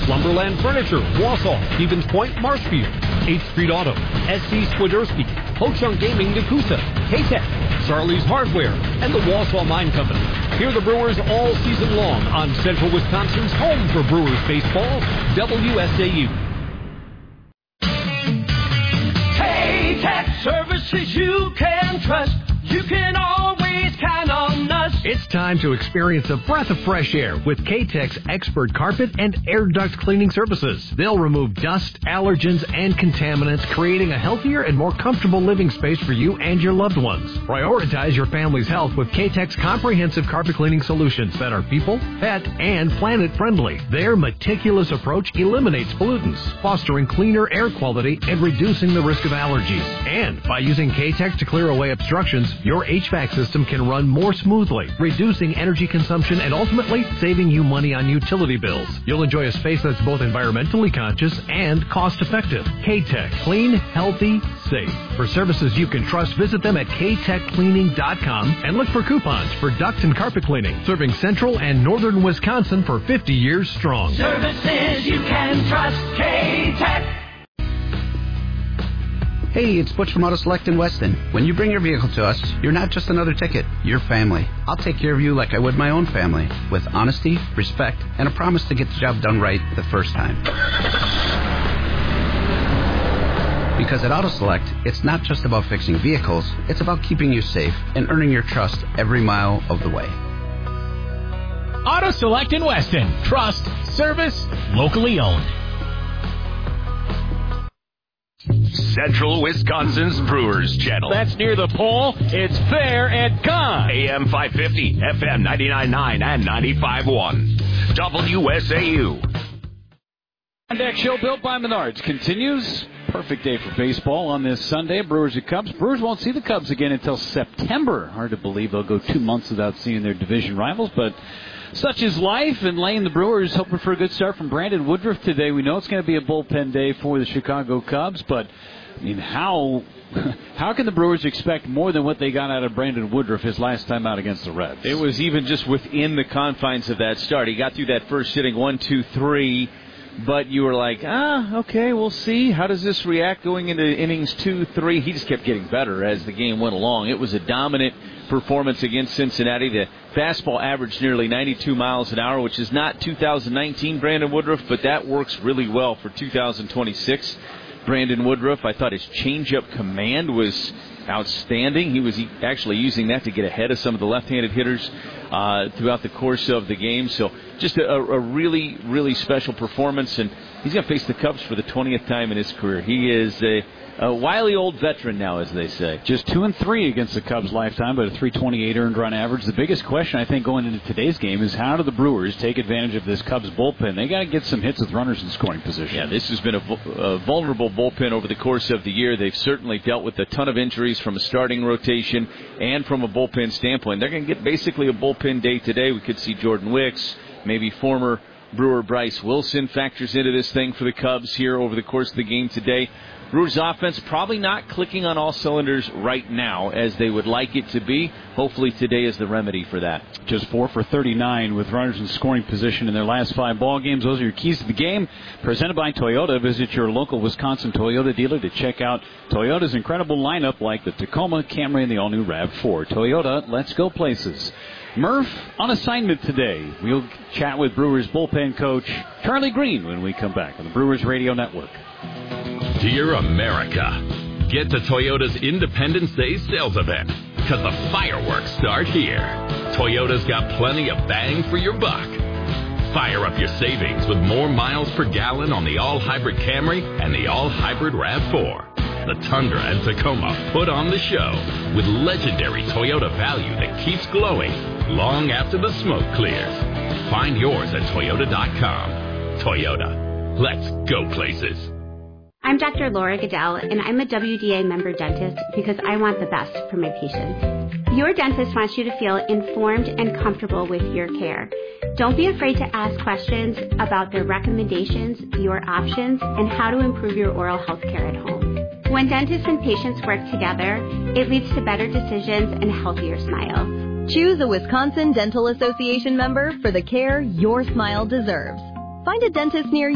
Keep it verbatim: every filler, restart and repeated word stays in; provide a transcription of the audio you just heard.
Lumberland Furniture, Wausau, Stevens Point, Marshfield, eighth Street Auto, S C Swiderski, Ho-Chunk Gaming, Nakusa, K-Tech, Charlie's Hardware, and the Wausau Mine Company. Hear the Brewers all season long on Central Wisconsin's home for Brewers baseball, W S A U. K-Tech services you can trust. You can always count on us. It's time to experience a breath of fresh air with K-Tech's expert carpet and air duct cleaning services. They'll remove dust, allergens, and contaminants, creating a healthier and more comfortable living space for you and your loved ones. Prioritize your family's health with K-Tech's comprehensive carpet cleaning solutions that are people, pet, and planet friendly. Their meticulous approach eliminates pollutants, fostering cleaner air quality and reducing the risk of allergies. And by using K-Tech to clear away obstructions, your H V A C system can run more smoothly, reducing energy consumption and ultimately saving you money on utility bills. You'll enjoy a space that's both environmentally conscious and cost-effective. K-Tech. Clean, healthy, safe. For services you can trust, visit them at k tech cleaning dot com and look for coupons for duct and carpet cleaning, serving central and northern Wisconsin for fifty years strong. Services you can trust. K-Tech. Hey, it's Butch from Auto Select in Weston. When you bring your vehicle to us, you're not just another ticket, you're family. I'll take care of you like I would my own family, with honesty, respect, and a promise to get the job done right the first time. Because at Auto Select, it's not just about fixing vehicles, it's about keeping you safe and earning your trust every mile of the way. Auto Select in Weston. Trust, service, locally owned. Central Wisconsin's Brewers Channel. That's near the pole. It's fair and gone. A M five fifty, F M ninety-nine point nine and ninety-five point one. W S A U. On Deck Show built by Menards continues. Perfect day for baseball on this Sunday. Brewers and Cubs. Brewers won't see the Cubs again until September. Hard to believe they'll go two months without seeing their division rivals, but such is life, and Lane, the Brewers, hoping for a good start from Brandon Woodruff today. We know it's going to be a bullpen day for the Chicago Cubs, but, I mean, how how can the Brewers expect more than what they got out of Brandon Woodruff his last time out against the Reds? It was even just within the confines of that start. He got through that first inning, one, two, three, but you were like, ah, okay, we'll see. How does this react going into innings two, three? He just kept getting better as the game went along. It was a dominant performance against Cincinnati. The fastball averaged nearly ninety-two miles an hour, which is not two thousand nineteen Brandon Woodruff, but that works really well for two thousand twenty-six Brandon Woodruff. I thought his changeup command was outstanding. He was actually using that to get ahead of some of the left-handed hitters uh, throughout the course of the game. So just a, a really, really special performance, and he's going to face the Cubs for the twentieth time in his career. He is a A wily old veteran now, as they say. Just two and three against the Cubs lifetime, but a three twenty-eight earned run average. The biggest question, I think, going into today's game is how do the Brewers take advantage of this Cubs bullpen? They got to get some hits with runners in scoring position. Yeah, this has been a, a vulnerable bullpen over the course of the year. They've certainly dealt with a ton of injuries from a starting rotation and from a bullpen standpoint. They're going to get basically a bullpen day today. We could see Jordan Wicks, maybe former Brewer Bryce Wilson factors into this thing for the Cubs here over the course of the game today. Brewers offense probably not clicking on all cylinders right now as they would like it to be. Hopefully today is the remedy for that. Just four for thirty-nine with runners in scoring position in their last five ball games. Those are your keys to the game. Presented by Toyota. Visit your local Wisconsin Toyota dealer to check out Toyota's incredible lineup like the Tacoma, Camry, and the all-new RAV four. Toyota, let's go places. Murph on assignment today. We'll chat with Brewers bullpen coach Charlie Green when we come back on the Brewers Radio Network. Dear America, get to Toyota's Independence Day sales event, because the fireworks start here. Toyota's got plenty of bang for your buck. Fire up your savings with more miles per gallon on the all-hybrid Camry and the all-hybrid RAV four. The Tundra and Tacoma put on the show with legendary Toyota value that keeps glowing long after the smoke clears. Find yours at Toyota dot com. Toyota, let's go places. I'm Doctor Laura Goodell, and I'm a W D A member dentist because I want the best for my patients. Your dentist wants you to feel informed and comfortable with your care. Don't be afraid to ask questions about their recommendations, your options, and how to improve your oral health care at home. When dentists and patients work together, it leads to better decisions and a healthier smile. Choose a Wisconsin Dental Association member for the care your smile deserves. Find a dentist near you.